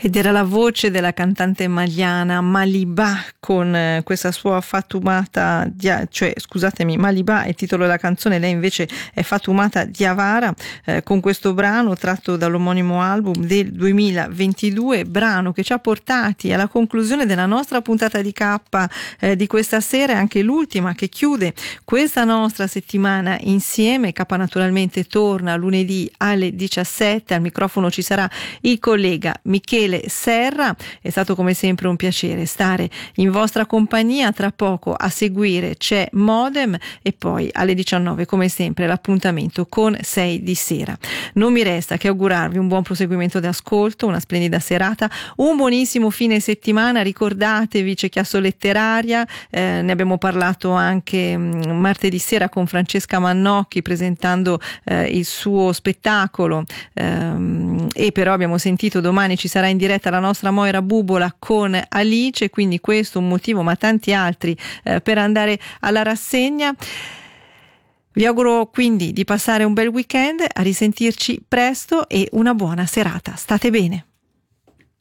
Ed era la voce della cantante maliana Malibà con questa sua Fatumata, Malibà è il titolo della canzone, lei invece è Fatumata Diawara, con questo brano tratto dall'omonimo album del 2022, brano che ci ha portati alla conclusione della nostra puntata di K di questa sera, e anche l'ultima che chiude questa nostra settimana insieme. K naturalmente torna lunedì alle 17, al microfono ci sarà il collega Michele Serra. È stato come sempre un piacere stare in vostra compagnia. Tra poco a seguire c'è Modem e poi alle 19 come sempre l'appuntamento con 6 di sera. Non mi resta che augurarvi un buon proseguimento d'ascolto, una splendida serata, un buonissimo fine settimana. Ricordatevi, c'è Chiasso Letteraria, ne abbiamo parlato anche martedì sera con Francesca Mannocchi presentando il suo spettacolo, e però abbiamo sentito domani ci sarà in diretta la nostra Moira Bubola con Alice, quindi questo un motivo ma tanti altri per andare alla rassegna. Vi auguro quindi di passare un bel weekend, a risentirci presto e una buona serata. State bene.